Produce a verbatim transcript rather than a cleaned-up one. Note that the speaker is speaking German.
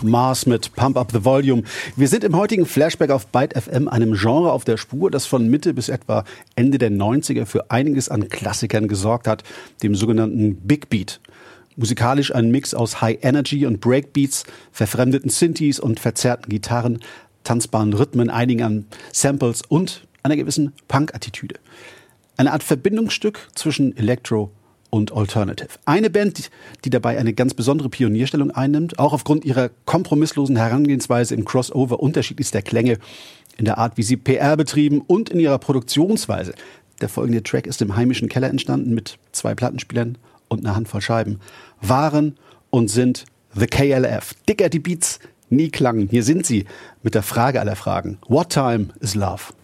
Mars mit Pump Up the Volume. Wir sind im heutigen Flashback auf Byte F M, einem Genre auf der Spur, das von Mitte bis etwa Ende der neunziger für einiges an Klassikern gesorgt hat, dem sogenannten Big Beat. Musikalisch ein Mix aus High Energy und Breakbeats, verfremdeten Synthes und verzerrten Gitarren, tanzbaren Rhythmen, einigen an Samples und einer gewissen Punk-Attitüde. Eine Art Verbindungsstück zwischen Electro und Alternative. Eine Band, die dabei eine ganz besondere Pionierstellung einnimmt, auch aufgrund ihrer kompromisslosen Herangehensweise im Crossover unterschiedlichster Klänge, in der Art, wie sie P R betrieben und in ihrer Produktionsweise. Der folgende Track ist im heimischen Keller entstanden mit zwei Plattenspielern und einer Handvoll Scheiben. Waren und sind The K L F. Dicker die Beats nie klangen. Hier sind sie mit der Frage aller Fragen. What time is love?